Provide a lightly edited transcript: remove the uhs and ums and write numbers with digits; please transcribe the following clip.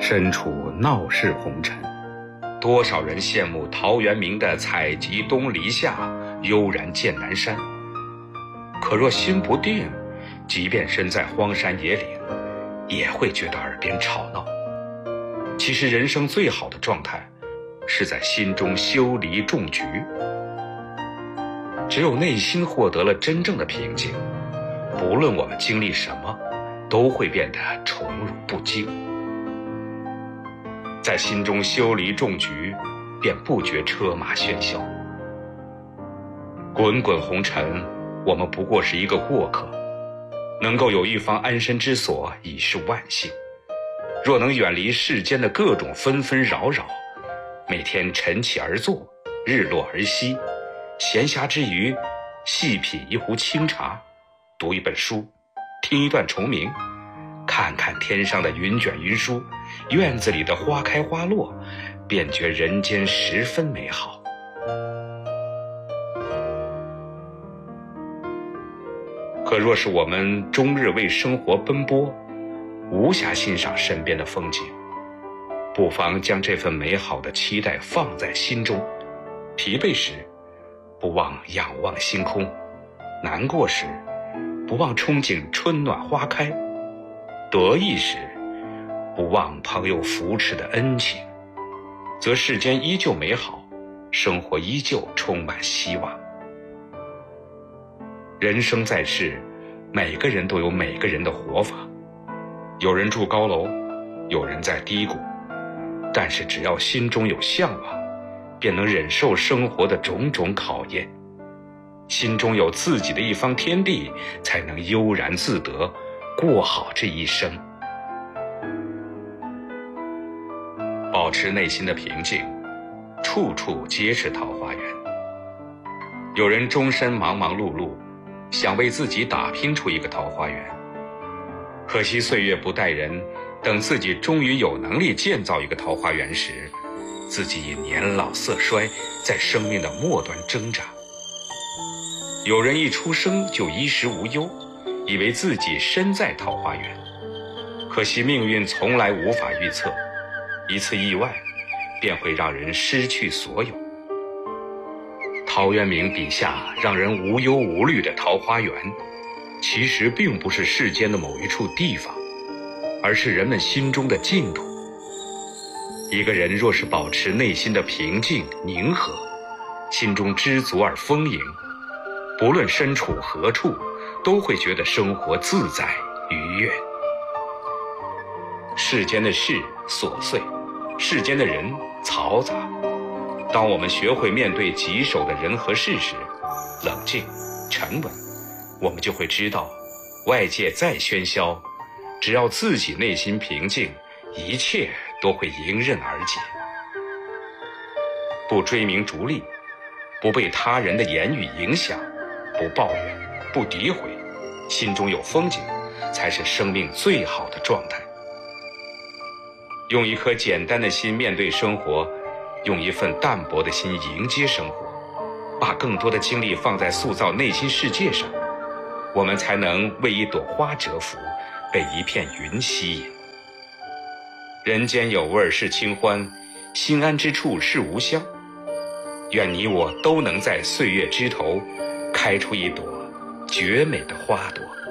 身处闹市红尘，多少人羡慕陶渊明的采集东篱下，悠然见南山。可若心不定，即便身在荒山野岭，也会觉得耳边吵闹。其实人生最好的状态，是在心中修篱种菊。只有内心获得了真正的平静，不论我们经历什么，都会变得宠辱不惊。在心中修篱种菊，便不觉车马喧嚣。滚滚红尘，我们不过是一个过客，能够有一方安身之所，已是万幸。若能远离世间的各种纷纷扰扰，每天晨起而坐，日落而息，闲暇之余，细品一壶清茶，读一本书，听一段虫鸣，看看天上的云卷云舒，院子里的花开花落，便觉人间十分美好。可若是我们终日为生活奔波，无暇欣赏身边的风景，不妨将这份美好的期待放在心中。疲惫时，不忘仰望星空；难过时，不忘憧憬春暖花开；得意时，不忘朋友扶持的恩情，则世间依旧美好，生活依旧充满希望。人生在世，每个人都有每个人的活法，有人住高楼，有人在低谷，但是只要心中有向往，便能忍受生活的种种考验。心中有自己的一方天地，才能悠然自得，过好这一生。保持内心的平静，处处皆是桃花源。有人终身忙忙碌碌，想为自己打拼出一个桃花源，可惜岁月不待人，等自己终于有能力建造一个桃花源时，自己已年老色衰，在生命的末端挣扎。有人一出生就衣食无忧，以为自己身在桃花源，可惜命运从来无法预测，一次意外便会让人失去所有。陶渊明笔下让人无忧无虑的桃花源，其实并不是世间的某一处地方，而是人们心中的净土。一个人若是保持内心的平静宁和，心中知足而丰盈，不论身处何处，都会觉得生活自在愉悦。世间的事琐碎，世间的人嘈杂，当我们学会面对棘手的人和事时，冷静沉稳，我们就会知道，外界再喧嚣，只要自己内心平静，一切都会迎刃而解。不追名逐利，不被他人的言语影响，不抱怨，不诋毁，心中有风景，才是生命最好的状态。用一颗简单的心面对生活，用一份淡泊的心迎接生活，把更多的精力放在塑造内心世界上，我们才能为一朵花折服，被一片云吸引。人间有味是清欢，心安之处是吾乡。愿你我都能在岁月枝头开出一朵绝美的花朵。